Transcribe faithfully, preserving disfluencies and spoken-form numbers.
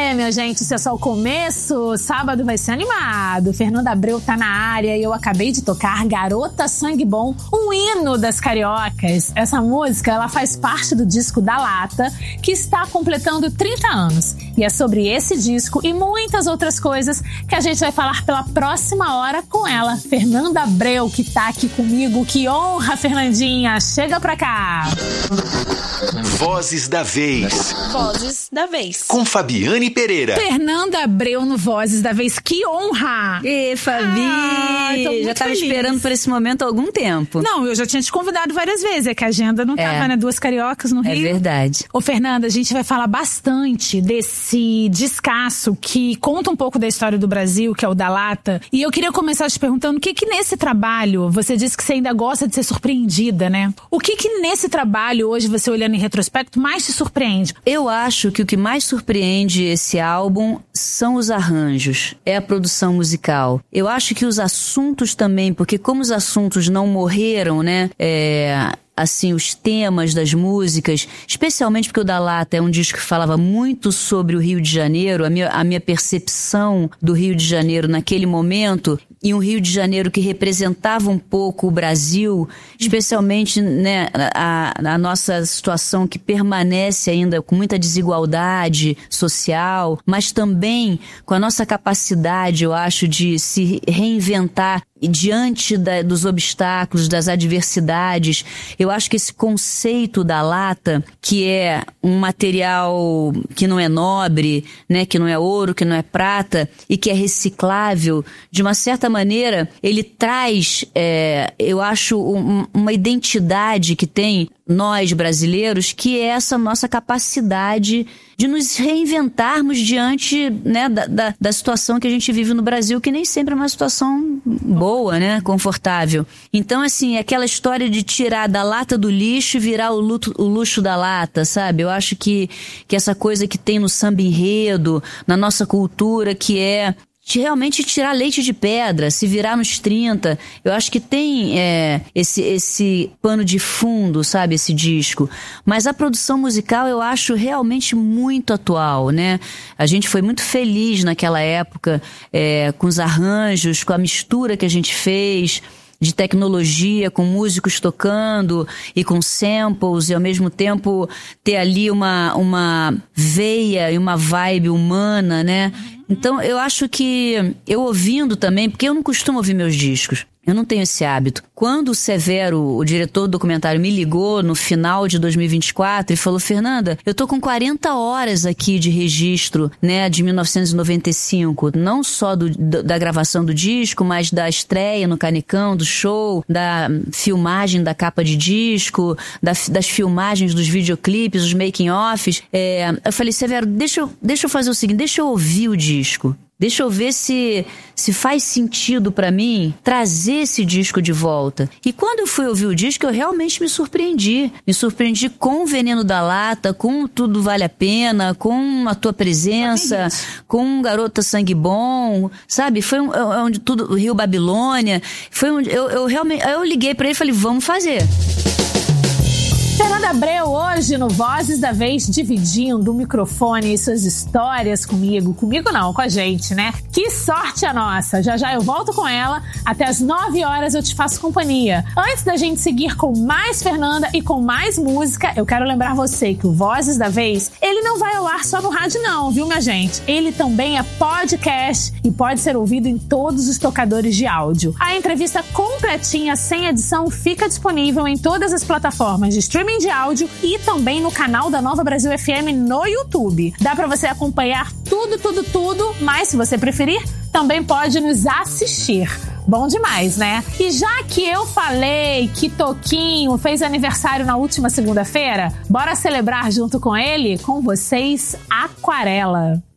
É, minha gente, isso é só o começo. Sábado vai ser animado. Fernanda Abreu tá na área e eu acabei de tocar Garota Sangue Bom, um hino das cariocas. Essa música, ela faz parte do disco Da Lata, que está completando trinta anos. E é sobre esse disco e muitas outras coisas que a gente vai falar pela próxima hora com ela, Fernanda Abreu, que tá aqui comigo. Que honra, Fernandinha! Chega pra cá! Vozes da Vez. Vozes da Vez. Com Fabiane Pereira. Fernanda Abreu no Vozes da Vez. Que honra! Ê, Fabi! Ah, já tava feliz. esperando por esse momento há algum tempo. Não, eu já tinha te convidado várias vezes. É que a agenda não tava, É. né? Duas cariocas no Rio. É verdade. Ô, Fernanda, a gente vai falar bastante desse descasso que conta um pouco da história do Brasil, que é o Da Lata. E eu queria começar te perguntando o que que nesse trabalho, você disse que você ainda gosta de ser surpreendida, né? O que que nesse trabalho, hoje, você olhando em retrospecto, mais te surpreende? Eu acho que o que mais surpreende esse álbum são os arranjos, é a produção musical. Eu acho que os assuntos também, porque como os assuntos não morreram, né? É... assim, os temas das músicas, especialmente porque o Da Lata é um disco que falava muito sobre o Rio de Janeiro, a minha, a minha percepção do Rio de Janeiro naquele momento, e um Rio de Janeiro que representava um pouco o Brasil, especialmente, né, a, a nossa situação que permanece ainda com muita desigualdade social, mas também com a nossa capacidade, eu acho, de se reinventar diante da, dos obstáculos, das adversidades. Eu acho que esse conceito da lata, que é um material que não é nobre, né, que não é ouro, que não é prata e que é reciclável, de uma certa maneira, ele traz, é, eu acho, um, uma identidade que tem nós brasileiros, que é essa nossa capacidade de nos reinventarmos diante, né, da, da, da situação que a gente vive no Brasil, que nem sempre é uma situação boa, né, confortável. Então, assim, aquela história de tirar da lata do lixo e virar o, luto, o luxo da lata, sabe? Eu acho que, que essa coisa que tem no samba enredo, na nossa cultura, que é de realmente tirar leite de pedra, se virar nos trinta. Eu acho que tem é, esse, esse pano de fundo, sabe, esse disco. Mas a produção musical eu acho realmente muito atual, né? A gente foi muito feliz naquela época é, com os arranjos, com a mistura que a gente fez de tecnologia, com músicos tocando e com samples, e ao mesmo tempo ter ali uma, uma veia e uma vibe humana, né? Então eu acho que eu ouvindo também, porque eu não costumo ouvir meus discos, eu não tenho esse hábito. Quando o Severo, o diretor do documentário, me ligou no final de dois mil e vinte e quatro e falou: Fernanda, eu tô com quarenta horas aqui de registro, né, de mil novecentos e noventa e cinco, não só do, da gravação do disco, mas da estreia no Canecão, do show, da filmagem da capa de disco, da, das filmagens dos videoclipes, os making-offs. É, eu falei: Severo, deixa eu, deixa eu fazer o seguinte, deixa eu ouvir o disco. Deixa eu ver se, se faz sentido pra mim trazer esse disco de volta. E quando eu fui ouvir o disco, eu realmente me surpreendi. Me surpreendi com o Veneno da Lata, com Tudo Vale a Pena, com A Tua Presença, com Garota Sangue Bom, sabe? Foi um, onde tudo, Rio Babilônia. Foi onde eu, eu realmente, aí eu liguei pra ele e falei: vamos fazer. Fernanda Abreu hoje no Vozes da Vez, dividindo o microfone e suas histórias comigo. Comigo não, com a gente, né? Que sorte a nossa! Já já eu volto com ela. Até as nove horas eu te faço companhia. Antes da gente seguir com mais Fernanda e com mais música, eu quero lembrar você que o Vozes da Vez, ele não vai ao ar só no rádio não, viu, minha gente? Ele também é podcast e pode ser ouvido em todos os tocadores de áudio. A entrevista completinha, sem edição, fica disponível em todas as plataformas de streaming de áudio e também no canal da Nova Brasil F M no YouTube. Dá pra você acompanhar tudo, tudo, tudo, mas se você preferir, também pode nos assistir. Bom demais, né? E já que eu falei que Toquinho fez aniversário na última segunda-feira, bora celebrar junto com ele? Com vocês, Aquarela.